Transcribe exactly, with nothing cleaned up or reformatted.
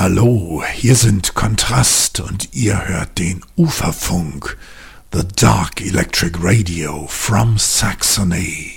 Hallo, hier sind Kontrast und ihr hört den Uferfunk, The Dark Electric Radio from Saxony.